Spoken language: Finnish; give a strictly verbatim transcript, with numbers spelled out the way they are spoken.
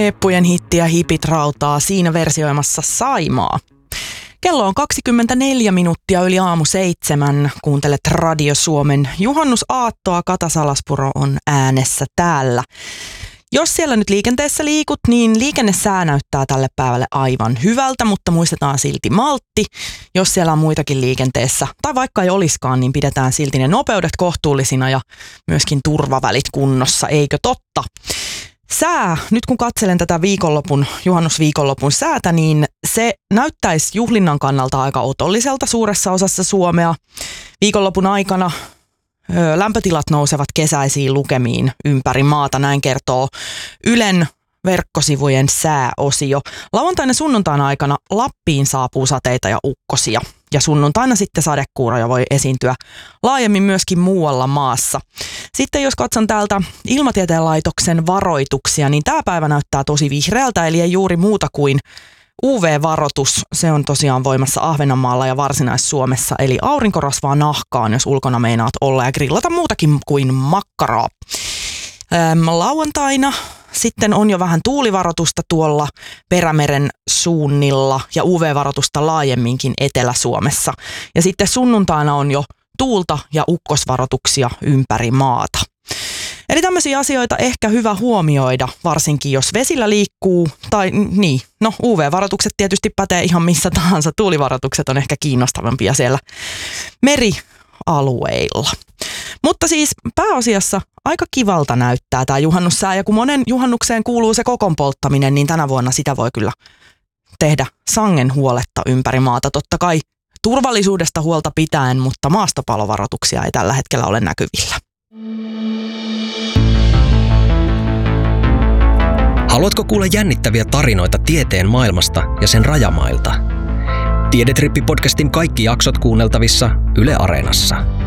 Eppujen hittiä Hipit rautaa siinä versioimassa Saimaa. Kello on kaksikymmentäneljä minuuttia yli aamu seitsemän. Kuuntelet Radio Suomen juhannusaattoa. Kata Salaspuro on äänessä täällä. Jos siellä nyt liikenteessä liikut, niin liikennesää näyttää tälle päivälle aivan hyvältä, mutta muistetaan silti maltti. Jos siellä on muitakin liikenteessä, tai vaikka ei olisikaan, niin pidetään silti ne nopeudet kohtuullisina ja myöskin turvavälit kunnossa, eikö totta? Sää, nyt kun katselen tätä viikonlopun, juhannusviikonlopun säätä, niin se näyttäisi juhlinnan kannalta aika otolliselta suuressa osassa Suomea. Viikonlopun aikana ö, lämpötilat nousevat kesäisiin lukemiin ympäri maata, näin kertoo Ylen verkkosivujen sääosio. Lauantaina sunnuntaina aikana Lappiin saapuu sateita ja ukkosia. Ja sunnuntaina sitten sadekuuroja voi esiintyä laajemmin myöskin muualla maassa. Sitten jos katson täältä Ilmatieteen laitoksen varoituksia, niin tämä päivä näyttää tosi vihreältä, eli ei juuri muuta kuin U V-varoitus. Se on tosiaan voimassa Ahvenanmaalla ja Varsinais-Suomessa, eli aurinkorasvaa nahkaan, jos ulkona meinaat olla ja grillata muutakin kuin makkaraa. Ähm, lauantaina sitten on jo vähän tuulivaroitusta tuolla Perämeren suunnilla ja U V-varoitusta laajemminkin Etelä-Suomessa. Ja sitten sunnuntaina on jo tuulta ja ukkosvaroituksia ympäri maata. Eli tämmöisiä asioita ehkä hyvä huomioida, varsinkin jos vesillä liikkuu, tai niin, no U V-varoitukset tietysti pätee ihan missä tahansa, tuulivaroitukset on ehkä kiinnostavampia siellä merialueilla. Mutta siis pääasiassa aika kivalta näyttää tämä juhannussää, ja kun monen juhannukseen kuuluu se kokon polttaminen, niin tänä vuonna sitä voi kyllä tehdä sangen huoletta ympäri maata. Totta kai turvallisuudesta huolta pitäen, mutta maastopalovaroituksia ei tällä hetkellä ole näkyvillä. Haluatko kuulla jännittäviä tarinoita tieteen maailmasta ja sen rajamailta? Tiedetrippi-podcastin kaikki jaksot kuunneltavissa Yle Areenassa.